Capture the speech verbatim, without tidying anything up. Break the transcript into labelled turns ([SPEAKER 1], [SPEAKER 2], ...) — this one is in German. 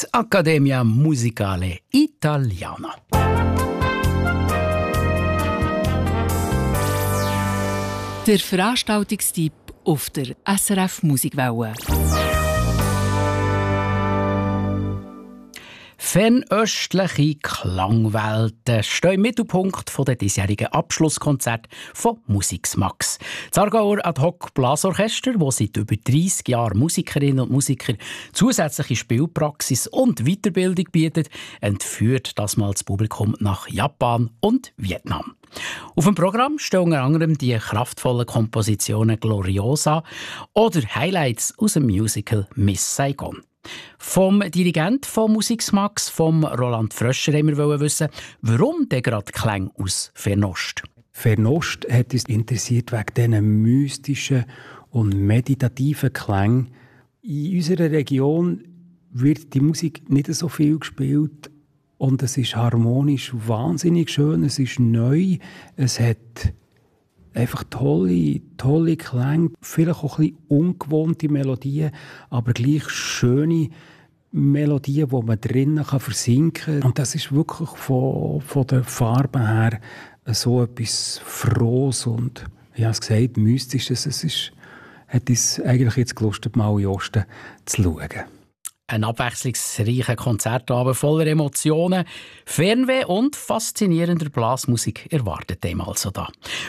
[SPEAKER 1] Accademia Musicale Italiana.
[SPEAKER 2] Der Veranstaltungstipp auf der S R F Musikwelle.
[SPEAKER 1] Fernöstliche Klangwelten stehen im Mittelpunkt der diesjährigen Abschlusskonzert von Musikmax. Das Aargauer Ad-Hoc-Blasorchester, das seit über dreissig Jahren Musikerinnen und Musiker zusätzliche Spielpraxis und Weiterbildung bietet, entführt das mal das Publikum nach Japan und Vietnam. Auf dem Programm stehen unter anderem die kraftvollen Kompositionen Gloriosa oder Highlights aus dem Musical Miss Saigon. Vom Dirigent von Musikmax, vom Roland Fröscher, haben wir wissen, warum der gerade Klänge aus Fernost.
[SPEAKER 3] Fernost hat uns interessiert wegen diesen mystischen und meditativen Klängen. In unserer Region wird die Musik nicht so viel gespielt und es ist harmonisch wahnsinnig schön, es ist neu, es hat einfach tolle, tolle Klänge, vielleicht auch ein bisschen ungewohnte Melodien, aber gleich schöne Melodien, wo man drinnen versinken kann. Und das ist wirklich von, von der Farbe her so etwas Frohes und, ich habe es gesagt, Mystisches. Es ist, hat uns eigentlich jetzt gelustet, mal in Osten zu schauen.
[SPEAKER 1] Ein abwechslungsreicher Konzertabend voller Emotionen, Fernweh und faszinierender Blasmusik erwartet dem also da.